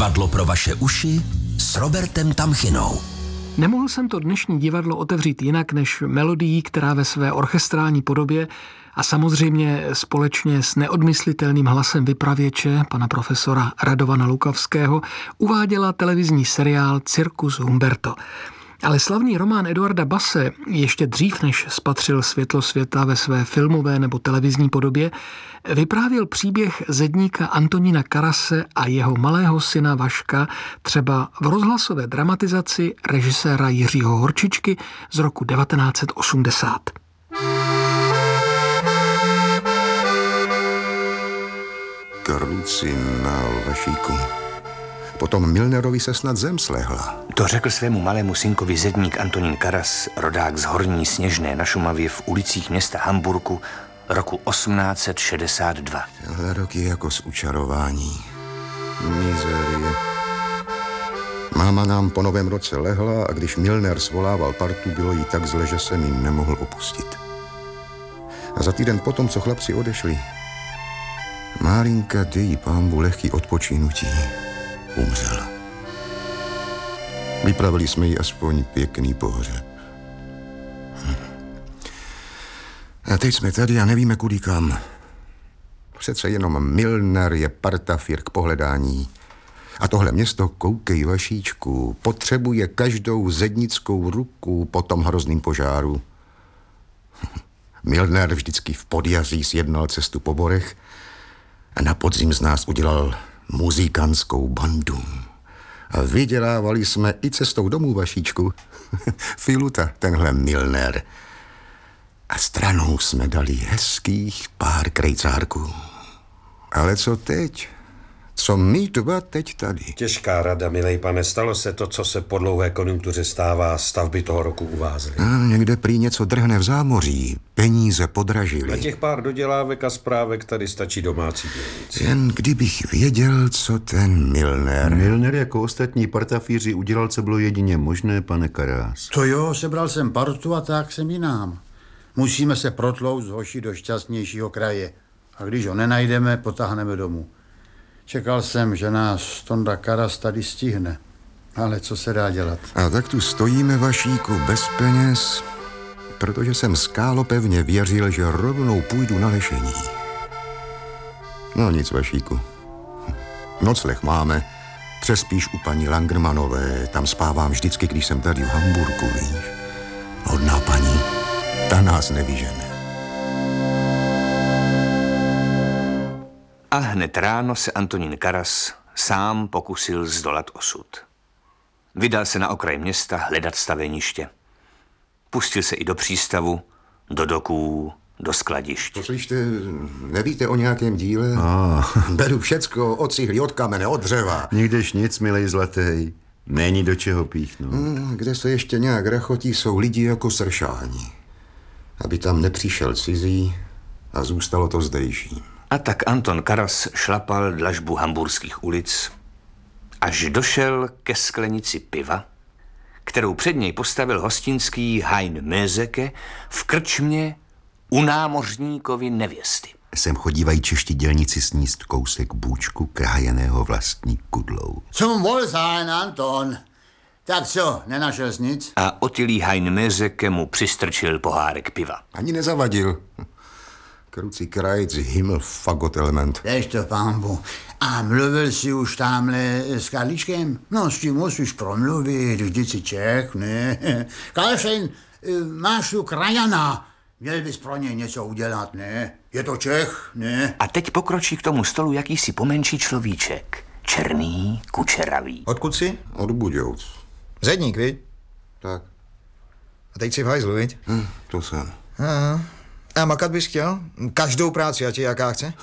Divadlo pro vaše uši s Robertem Tamchinou. Nemohl jsem to dnešní divadlo otevřít jinak než melodií, která ve své orchestrální podobě a samozřejmě společně s neodmyslitelným hlasem vypravěče, pana profesora Radovana Lukavského, uváděla televizní seriál Cirkus Humberto. Ale slavný román Eduarda Basse ještě dřív, než spatřil světlo světa ve své filmové nebo televizní podobě, vyprávěl příběh zedníka Antonína Karase a jeho malého syna Vaška třeba v rozhlasové dramatizaci režiséra Jiřího Horčičky z roku 1980. Krucinál, Vašíku. Potom Milnerovi se snad zem slehla. To řekl svému malému synkovi zedník Antonín Karas, rodák z Horní Sněžné na Šumavě v ulicích města Hamburku roku 1862. Tenhle rok je jako z učarování. Mizerie. Máma nám po novém roce lehla a když Milner svolával partu, bylo jí tak zle, že jsem ji nemohl opustit. A za týden potom, co chlapci odešli, Márinka, dej pánbu lehký odpočinutí, umřela. Vypravili jsme jí aspoň pěkný pohřeb. A teď jsme tady a nevíme kudy kam. Přece jenom Milner je partafir k pohledání. A tohle město, koukej, Vašíčku, potřebuje každou zednickou ruku po tom hrozným požáru. Milner vždycky v Podjazí sjednal cestu po borech a na podzim z nás udělal muzikantskou bandu. A vydělávali jsme i cestou domů, Vašíčku. Filuta, tenhle Milner. A stranou jsme dali hezkých pár krejcárků. Ale co teď? Co my dva teď tady? Těžká rada, milej pane, stalo se to, co se po dlouhé konjunktuře stává, stavby toho roku uvázly. Někde prý něco drhne v zámoří, peníze podražily. Na těch pár dodělávek a správek tady stačí domácí dělníci. Jen kdybych věděl, co ten Milner... Milner jako ostatní partafíři udělal, co bylo jedině možné, pane Karás. To jo, sebral jsem partu a tak jsem jinám. Musíme se protlout z hoši do šťastnějšího kraje. A když ho nenajdeme, potáhneme domů. Čekal jsem, že nás Tonda Karas tady stihne. Ale co se dá dělat? A tak tu stojíme, Vašíku, bez peněz, protože jsem skálopevně věřil, že rovnou půjdu na lešení. No nic, Vašíku. Nocleh máme. Přespíš u paní Langermanové. Tam spávám vždycky, když jsem tady v Hamburku, víš. Hodná paní. Ta nás nevyžene. A hned ráno se Antonín Karas sám pokusil zdolat osud. Vydal se na okraj města hledat staveniště. Pustil se i do přístavu, do doků, do skladišť. Poslyšte, nevíte o nějakém díle? Beru všecko, od cihly, od kamene, od dřeva. Nikdež nic, milej zlatej. Není do čeho píchnout. Kde se ještě nějak rachotí, jsou lidi jako sršání. Aby tam nepřišel cizí a zůstalo to zdejší. A tak Anton Karas šlapal dlažbu hamburských ulic, až došel ke sklenici piva, kterou před něj postavil hostinský Hein Möseke v krčmě u námořníkovy nevěsty. Sem chodívají čeští dělníci sníst kousek bůčku krájeného vlastní kudlou. Zum Wohlsein, Anton. Tak co, nenašel jsi nic? A otilý Hein Möseke mu přistrčil pohárek piva. Ani nezavadil. Krucí krajc, himmel, fagot element. Dejš to, pánbu. A mluvil jsi už tamhle s Karličkem? No, s tím musíš promluvit, vždyť si Čech, ne? Karlšejn, máš tu krajana. Měl bys pro něj něco udělat, ne? Je to Čech, ne? A teď pokročí k tomu stolu jakýsi pomenší človíček. Černý, kučeravý. Odkud jsi? Od Budějoc. Zedník, viď? Tak. A teď jsi v hajzlu, viď? To jsem. Aha. A makat bys chtěl? Každou práci, ať je jaká chce?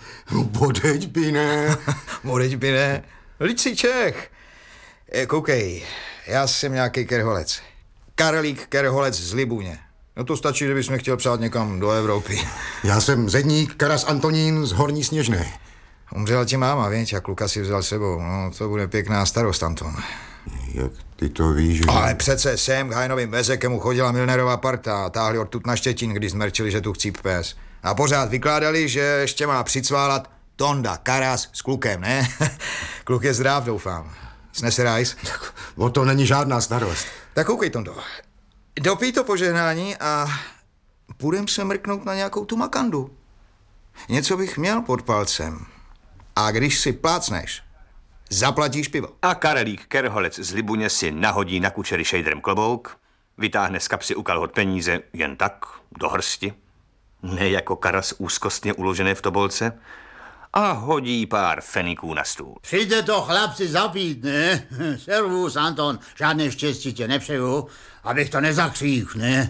Bodeď by ne. Bodeď by ne. Lid jsi Čech. Koukej, já jsem nějaký kerholec. Karlík Kerholec z Libuně. No to stačí, kdybys chtěl přát někam do Evropy. Já jsem zedník Karas Antonín z Horní Sněžné. Umřela ti máma, viď? A kluka si vzal sebou. No, to bude pěkná starost, Anton. Jak ty to víš, že... Ale přece sem k Heinovým Mösekemu chodila Milnerová parta a táhli odtud na Štětín, když zmerčili, že tu chcíp pes. A pořád vykládali, že ještě má přicválat Tonda, Karas s klukem, ne? Kluk je zdrav, doufám. Snese rajs? O to není žádná starost. Tak koukej, Tondo. Dopij to požehnání a půjdem se mrknout na nějakou tu makandu. Něco bych měl pod palcem. A když si plácneš, zaplatíš pivo. A Karelík Kerholec z Libuně si nahodí na kučery šejdrem klobouk, vytáhne z kapsy u kalhot peníze jen tak, do hrsti, ne jako Karas úzkostně uložené v tobolce, a hodí pár feniků na stůl. Přijďte to chlapci zapít, ne? Servus, Anton, žádné štěstí tě nepřeju, abych to nezakřích, ne?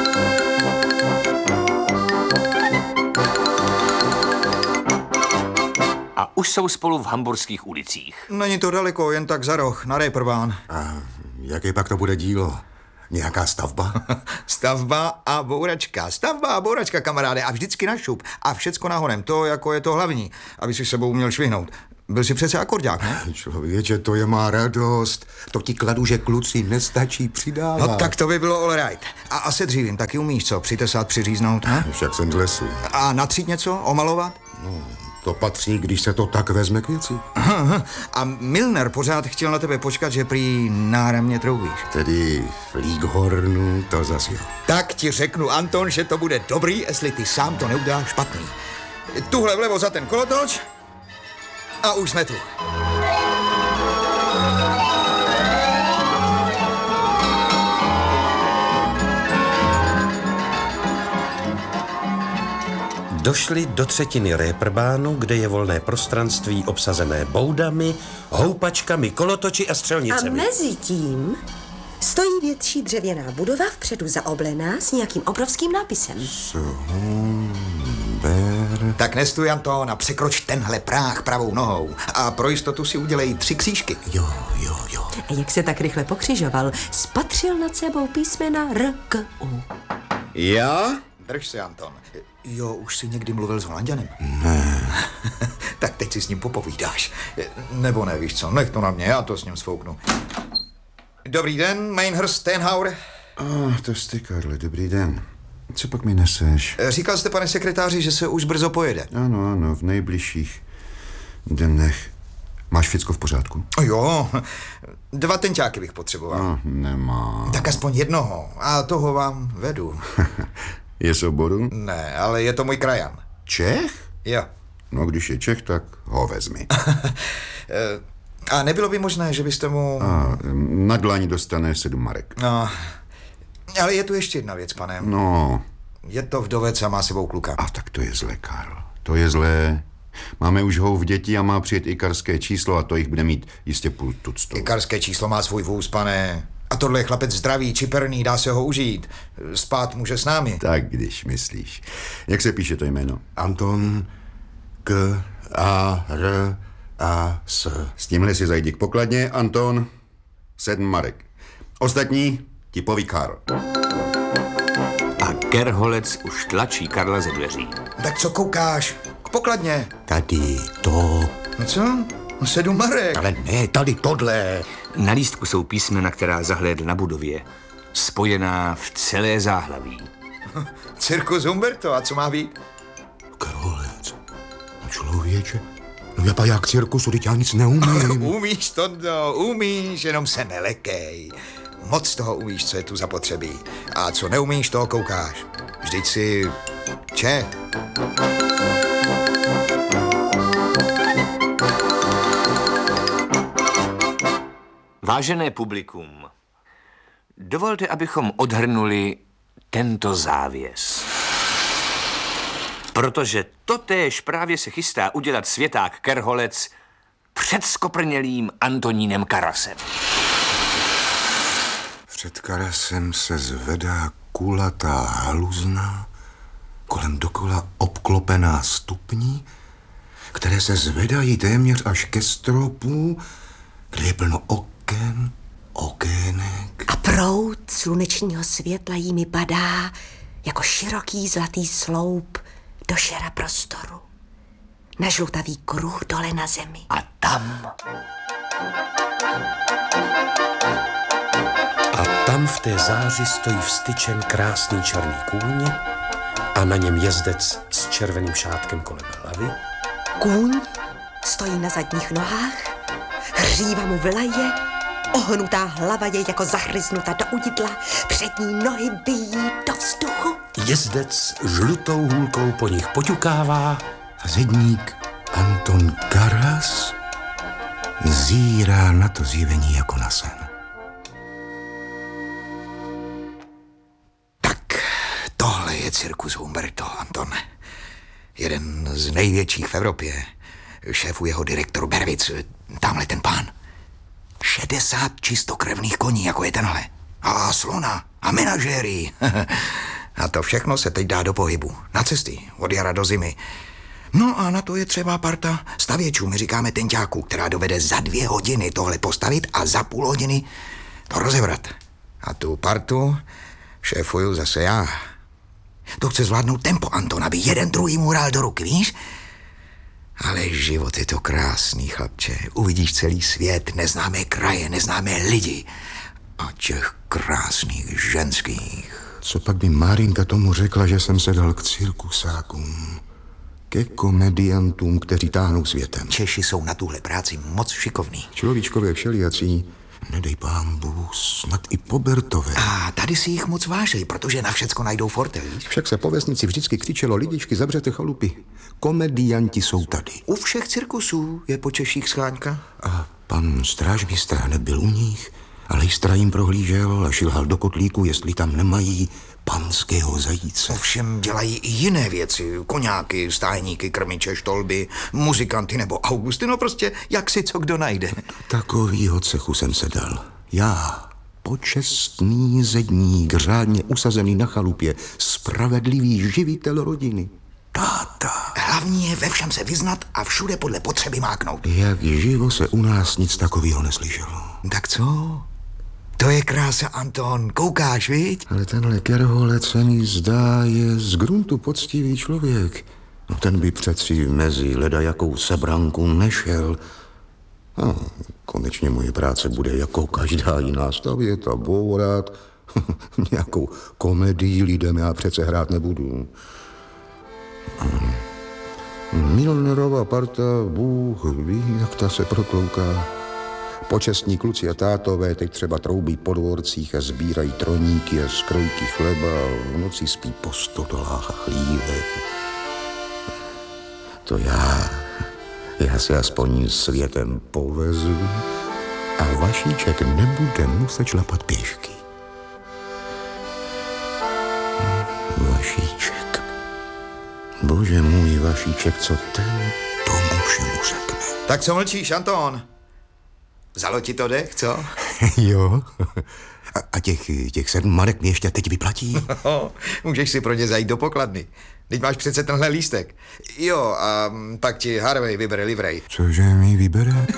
A už jsou spolu v hamburských ulicích. Není to daleko, jen tak za roh, na Reeperbahn. A jaké pak to bude dílo? Nějaká stavba? Stavba a bouračka. Stavba a bouračka, kamaráde, a vždycky na šup. A všecko nahonem, to jako je to hlavní, aby si sebou uměl švihnout. Byl jsi přece akordák, ne? Člověče, to je má radost. To ti kladu, že kluci nestačí přidávat. No tak to by bylo all right. A se dřívím, taky umíš co? Přitesat, přiříznout, ne? Však jsem z lesu. A natřít něco? Omalovat? No, to patří, když se to tak vezme k věci. A Milner pořád chtěl na tebe počkat, že prý náramně troubíš. Tedy Flíghornu to zas jo. Tak ti řeknu, Anton, že to bude dobrý, jestli ty sám to neuděláš špatný. Tuhle vlevo za ten kolotoč a už jsme tu. Došli do třetiny Reeperbahnu, kde je volné prostranství obsazené boudami, houpačkami, kolotoči a střelnicemi. A mezi tím stojí větší dřevěná budova vpředu zaoblená s nějakým obrovským nápisem. Tak nestůj, Anton, a překroč tenhle práh pravou nohou. A pro jistotu si udělej 3 křížky. Jo. A jak se tak rychle pokřižoval, spatřil nad sebou písmena R, K, U. Já? Drž se, Anton. Jo, už jsi někdy mluvil s Holanďanem? Ne. Tak teď si s ním popovídáš. Nebo ne, víš co, nech to na mě, já to s ním sfouknu. Dobrý den, Meinherst Steinhauer. To jsi, Karle, dobrý den. Co pak mi neseš? Říkal jste, pane sekretáři, že se už brzo pojede. Ano, v nejbližších dnech. Máš všecko v pořádku? Jo, 2 tenťáky bych potřeboval. Nemám. Tak aspoň jednoho, a toho vám vedu. Je z oboru? Ne, ale je to můj krajan. Čech? Jo. No, když je Čech, tak ho vezmi. A nebylo by možné, že byste mu... Na dlaň dostane 7 marek. No, ale je tu ještě jedna věc, pane. No. Je to vdovec a má sebou kluka. A tak to je zlé, Karl. To je zlé. Máme už houf dětí a má přijet ikarské číslo a to jich bude mít jistě půl tuctu. Ikarské číslo má svůj vůz, pane. A tohle je chlapec zdravý, čiperný, dá se ho užít. Spát může s námi. Tak, když myslíš. Jak se píše to jméno? Anton K. A. R. A. S. S tímhle si zajdi k pokladně, Anton. 7 marek. Ostatní ti poví Karl. A Kerholec už tlačí Karla ze dveří. Tak co koukáš? K pokladně. Tady to... No co? 7 marek. Ale ne, tady tohle. Na lístku jsou písmena, která zahlédl na budově. Spojená v celé záhlaví. Cirkus Humberto, a co má být? Kerholec. No člověče. No já pa jak cirkusu, teď já nic neumím. Umíš, Tondo, umíš, jenom se nelekej. Moc toho umíš, co je tu zapotřebí. A co neumíš, toho koukáš. Vždyť si Čech. Vážené publikum, dovolte, abychom odhrnuli tento závěs. Protože totéž právě se chystá udělat světák Kerholec před skoprnělým Antonínem Karasem. Před Karasem se zvedá kulatá haluzna, kolem dokola obklopená stupní, které se zvedají téměř až ke stropu, kde je plno okének. A proud slunečního světla jimi padá jako široký zlatý sloup do šera prostoru. Na žlutavý kruh dole na zemi. A tam... A tam v té záři stojí vztyčen krásný černý kůň a na něm jezdec s červeným šátkem kolem hlavy Kůň stojí na zadních nohách, hříva mu vylaje, ohnutá hlava je jako zahryznuta do udidla, přední nohy bijí do vzduchu. Jezdec žlutou hůlkou po nich poťukává. Zedník Anton Karas zírá na to zjevení jako na sen. Tak, tohle je cirkus Humberto, Anton. Jeden z největších v Evropě. Šéfuje ho direktor Bervic, tamhle ten pán. 60 čistokrevných koní, jako je tenhle. A slona, a menažéry. A to všechno se teď dá do pohybu. Na cesty, od jara do zimy. No a na to je třeba parta stavěčů, my říkáme tenťáků, která dovede za 2 hodiny tohle postavit a za půl hodiny to rozebrat. A tu partu šéfuju zase já. To chce zvládnout tempo, Anton, aby jeden druhý mu hrál do ruky, víš? Ale život je to krásný, chlapče. Uvidíš celý svět, neznámé kraje, neznámé lidi. A těch krásných ženských. Co pak by Márinka tomu řekla, že jsem se dal k cirkusákům? Ke komediantům, kteří táhnou světem. Češi jsou na tuhle práci moc šikovní. Človíčkově všelijací, nedej pán Bůh, snad i pobertové. A tady si jich moc vážej, protože na všecko najdou fortel, víš? Však se po vesnici vždycky křičelo, lidičky, zavřete chalupy. Komedianti jsou tady. U všech cirkusů je po Češích scháňka. A pan strážmistra nebyl u nich, ale jistra jim prohlížel a šilhal do kotlíku, jestli tam nemají panského zajíce. Ovšem dělají i jiné věci. Koňáky, stájníky, krmiče, štolby, muzikanty nebo Augusty, no prostě jak si co kdo najde. Do takovýho cechu jsem se dal. Já, počestný zedník, řádně usazený na chalupě, spravedlivý živitel rodiny. Táta. Hlavní je ve všem se vyznat a všude podle potřeby máknout. Jak živo se u nás nic takového neslyšelo. Tak co? To je krása, Anton. Koukáš, viď? Ale tenhle Kerholec se mi zdá je z gruntu poctivý člověk. No ten by přeci mezi ledajakou sebranku nešel. No, konečně moje práce bude jako každá jiná, stavět a bourat. Nějakou komedii lidem já přece hrát nebudu. Milnerova parta, Bůh ví, jak ta se protlouká. Počestní kluci a tátové teď třeba troubí po dvorcích a sbírají troníky a skrojky chleba a v noci spí po stodolách a chlívech. To já se aspoň světem povezu a Vašíček nebude muset šlapat pěšky. Vašíček. Bože můj, Vašíček, co ten tomu všemu řekne? Tak co mlčíš, Anton? Vzalo ti to dech, co? Jo. A těch 7 marek mě ještě teď vyplatí? Můžeš si pro ně zajít do pokladny. Teď máš přece tenhle lístek. Jo, a pak ti Harvey vybere livrej. Cože mi vybere?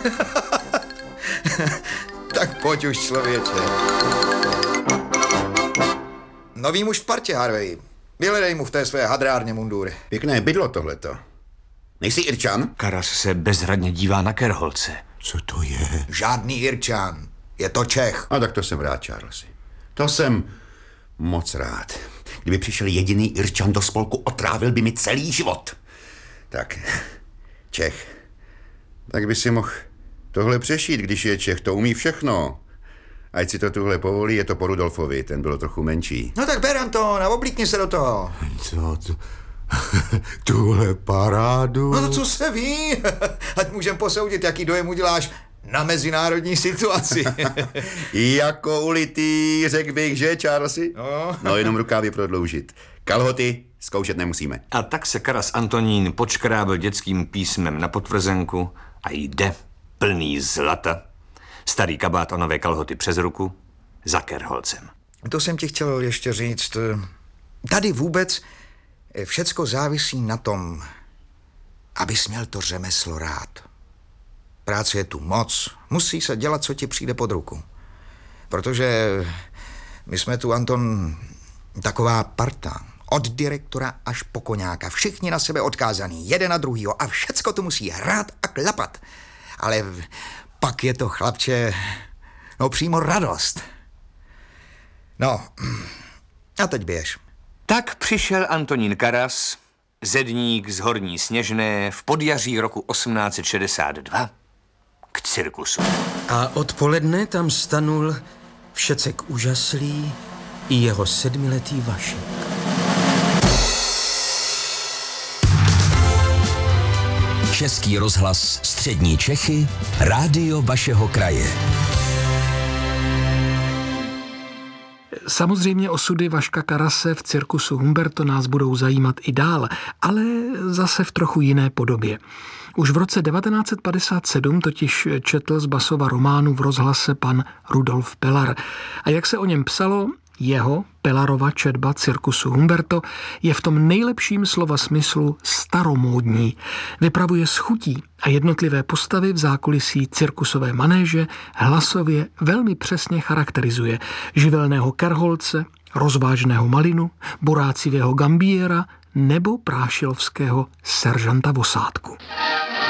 Tak pojď už, člověče. Nový muž v partě, Harvey. Vyhledej mu v té své hadrárně mundur. Pěkné bydlo tohleto. Nejsi Irčan? Karas se bezradně dívá na Kerholce. Co to je? Žádný Irčan. Je to Čech. A tak to jsem rád, Charlesy. To jsem moc rád. Kdyby přišel jediný Irčan do spolku, otrávil by mi celý život. Tak, Čech. Tak by si mohl tohle přešít, když je Čech. To umí všechno. Ať si to tuhle povolí, je to po Rudolfovi, ten byl trochu menší. No tak ber, Anton, a oblíkni se do toho. Co to? Tuhle parádu? No to co se ví? Ať můžem posoudit, jaký dojem uděláš na mezinárodní situaci. Jako ulitý, řekl bych, že, Charlesy? No, jenom rukávy prodloužit. Kalhoty zkoušet nemusíme. A tak se Karas Antonín počkrábil dětským písmem na potvrzenku a jde plný zlata. Starý kabát a nové kalhoty přes ruku za Kerholcem. To jsem ti chtěl ještě říct. Tady vůbec všecko závisí na tom, abys měl to řemeslo rád. Práce je tu moc. Musí se dělat, co ti přijde pod ruku. Protože my jsme tu, Anton, taková parta. Od direktora až po koňáka. Všichni na sebe odkázaný. Jeden na druhýho. A všecko to musí hrát a klapat. Ale pak je to, chlapče, no přímo radost. No, a teď běž. Tak přišel Antonín Karas Zedník z Horní Sněžné v podjaří roku 1862 k cirkusu. A odpoledne tam stanul všecek úžaslý i jeho 7letý Vašek. Český rozhlas Střední Čechy, rádio vašeho kraje. Samozřejmě osudy Vaška Karase v cirkusu Humberto nás budou zajímat i dál, ale zase v trochu jiné podobě. Už v roce 1957 totiž četl z Basova románu v rozhlase pan Rudolf Pelar. A jak se o něm psalo, jeho, Pelarova četba cirkusu Humberto je v tom nejlepším slova smyslu staromódní. Vypravuje s chutí a jednotlivé postavy v zákulisí cirkusové manéže hlasově velmi přesně charakterizuje. Živelného Kerholce, rozvážného Malinu, borácivého Gambiera nebo prášilovského seržanta Vosátku.